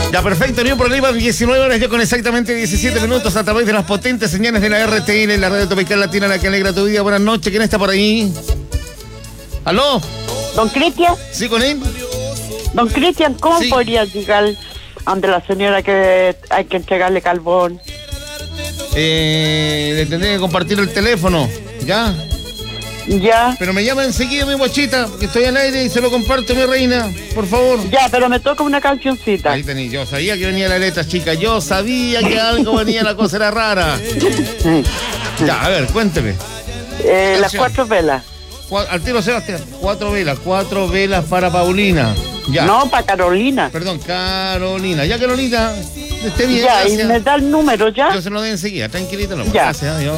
Ya, perfecto, ni un problema. 19 horas ya con exactamente 17 minutos a través de las potentes señales de la RTL, la radio tropical latina, la que alegra tu vida. Buenas noches, ¿quién está por ahí? ¿Aló? Don Cristian. ¿Sí, con él? Don Cristian, ¿cómo podría llegar ante la señora que hay que entregarle carbón? Le tendré que compartir el teléfono, ¿ya? Ya. Pero me llama enseguida mi guachita, que estoy al aire y se lo comparto, mi reina, por favor. Ya, pero me toca una cancioncita. Ahí tení, yo sabía que venía la letra, chica, yo sabía que algo venía, la cosa era rara. Ya, a ver, cuénteme. Las 4 velas. Al tiro, Sebastián, 4 velas para Paulina. Ya. No, para Carolina. Perdón, Carolina. Ya, Carolina, esté bien, ya, gracias. y me da el número, ¿ya? Yo se lo doy enseguida, tranquilito. No, ya. Gracias, adiós.